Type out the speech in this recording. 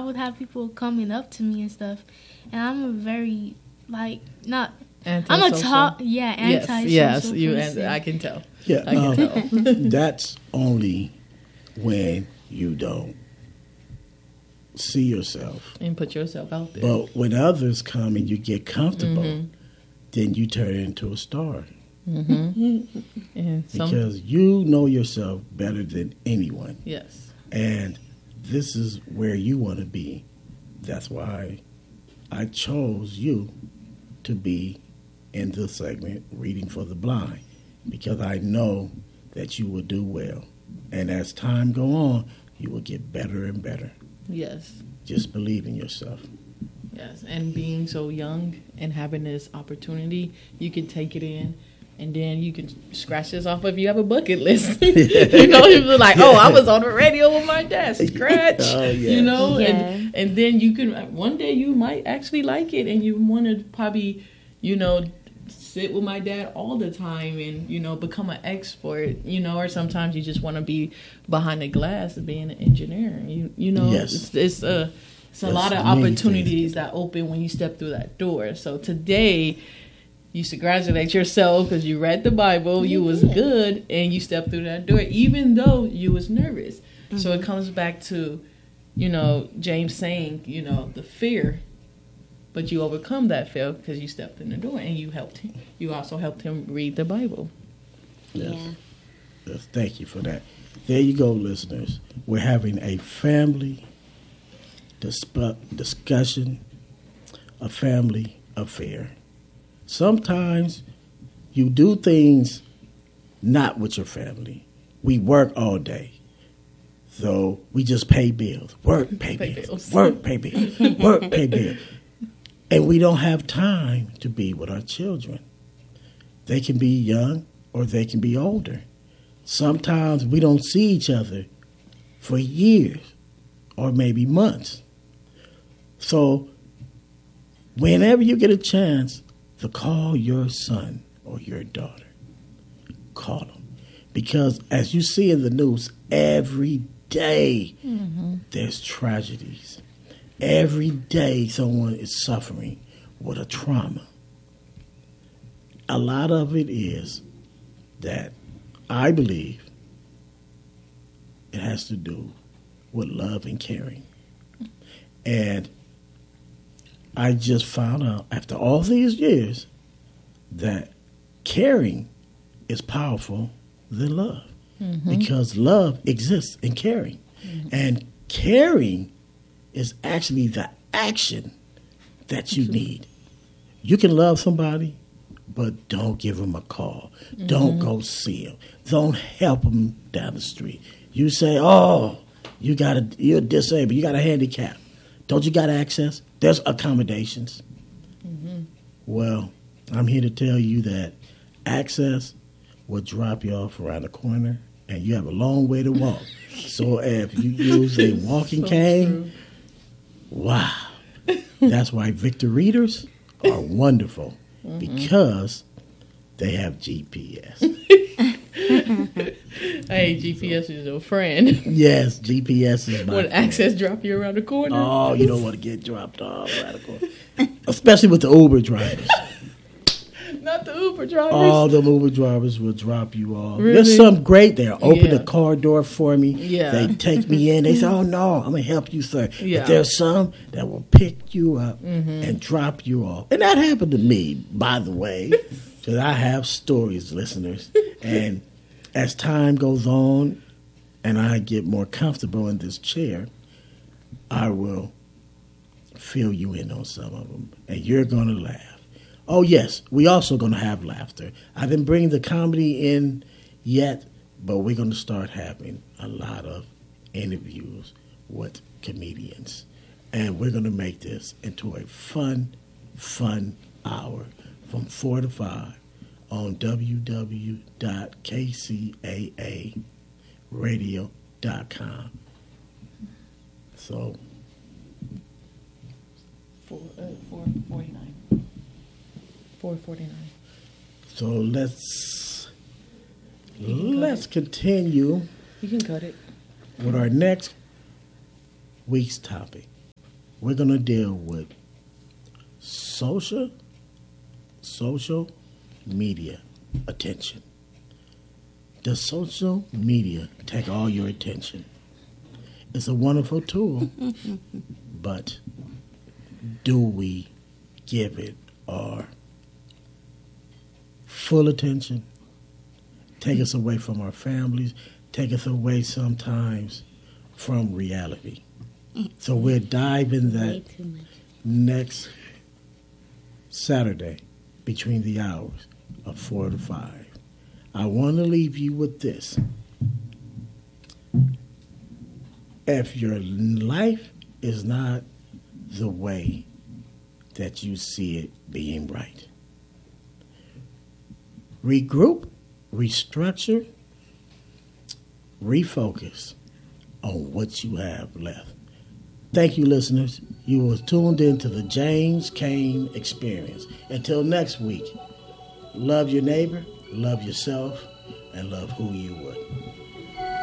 would have people coming up to me and stuff, and I'm a very not. Antisocial. I'm a antisocial. Yes, you person. and I can tell. Yeah, I can tell. that's only when you don't see yourself. And put yourself out there. But when others come and you get comfortable, then you turn into a star. And Because you know yourself better than anyone. yes. And this is where you want to be. That's why I chose you to be in this segment, Reading for the Blind, because I know that you will do well. And as time go on, you will get better and better. Yes. Just believe in yourself. Yes. And being so young and having this opportunity, you can take it in. And then you can scratch this off if you have a bucket list. You know, you'll be like, I was on the radio with my dad. Scratch. Oh, yeah. You know, Yeah. and then you can, one day you might actually like it and you want to probably, sit with my dad all the time and, become an expert, or sometimes you just want to be behind the glass and being an engineer. Yes. It's a lot of opportunities that open when you step through that door. So today, you should congratulate yourself because you read the Bible, you was good, and you stepped through that door, even though you was nervous. Mm-hmm. So it comes back to, James saying, the fear, but you overcome that fear because you stepped in the door and you helped him. You also helped him read the Bible. Yes. Yes, thank you for that. There you go, listeners. We're having a family discussion, a family affair. Sometimes you do things not with your family. We work all day. So we just pay bills. Work, pay bills. Work, pay bills. Work, pay bills. And we don't have time to be with our children. They can be young or they can be older. Sometimes we don't see each other for years or maybe months. So whenever you get a chance to call your son or your daughter, call them. Because as you see in the news, every day there's tragedies. Every day someone is suffering with a trauma. A lot of it is that I believe it has to do with love and caring. And I just found out after all these years that caring is powerful than love. Because love exists in caring. And caring is actually the action that you need. You can love somebody, but don't give them a call. Don't go see them. Don't help them down the street. You say, you're disabled. You got a handicap. Don't you got access? There's accommodations. Well, I'm here to tell you that access will drop you off around the corner, and you have a long way to walk. So if you use a walking cane, wow. That's why Victor readers are wonderful, because they have GPS. Hey, GPS is your friend. Yes, GPS is my When access drop you around the corner. Oh, you don't want to get dropped off around the corner. Especially with the Uber drivers. Not the Uber drivers. All the Uber drivers will drop you off. Really? There's some great there. Open Yeah. the car door for me. Yeah. They take me in. They say, oh, no, I'm going to help you, sir. Yeah. But there's some that will pick you up and drop you off. And that happened to me, by the way, because I have stories, listeners. And as time goes on and I get more comfortable in this chair, I will fill you in on some of them. And you're going to laugh. Oh, yes, we also going to have laughter. I didn't bring the comedy in yet, but we're going to start having a lot of interviews with comedians. And we're going to make this into a fun hour from 4 to 5 on www.kcaaradio.com. So 449. 449. So let's continue You can cut it. with our next week's topic. we're going to deal with social media attention. Does social media take all your attention? It's a wonderful tool, but do we give it our full attention? Take us away from our families, take us away sometimes from reality. So we'll dive in that next Saturday between the hours of 4 to 5. I want to leave you with this. If your life is not the way that you see it being right, regroup, restructure, refocus on what you have left. Thank you, listeners. You were tuned into the James Cain Experience. Until next week, love your neighbor, love yourself, and love who you would.